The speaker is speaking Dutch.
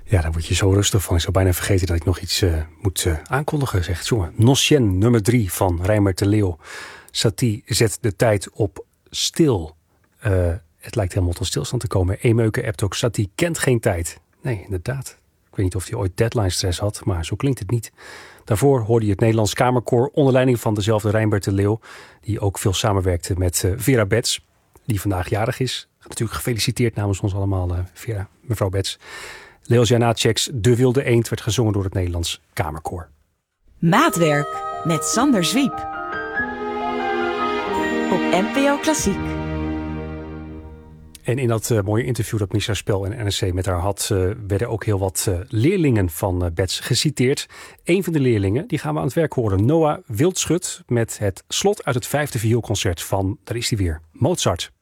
Ja, daar word je zo rustig van. Ik zou bijna vergeten dat ik nog iets moet aankondigen. Zegt jongen, Notienne nummer 3 van Rijnbert de Leeuw. Satie zet de tijd op stil. Het lijkt helemaal tot stilstand te komen. Eemeuken appt ook, Satie kent geen tijd. Nee, inderdaad. Ik weet niet of hij ooit deadline stress had, maar zo klinkt het niet. Daarvoor hoorde je het Nederlands Kamerkoor onder leiding van dezelfde Rijnbert de Leeuw, die ook veel samenwerkte met Vera Bets, die vandaag jarig is. Natuurlijk gefeliciteerd namens ons allemaal, Vera, mevrouw Bets. Leos Janacek's De Wilde Eend werd gezongen door het Nederlands Kamerkoor. Maatwerk met Sander Zwiep. Op NPO Klassiek. En in dat mooie interview dat Misha Spel en NRC met haar had, werden ook heel wat leerlingen van Bets geciteerd. Een van de leerlingen, die gaan we aan het werk horen. Noah Wildschut met het slot uit het 5e vioolconcert van, daar is hij weer, Mozart.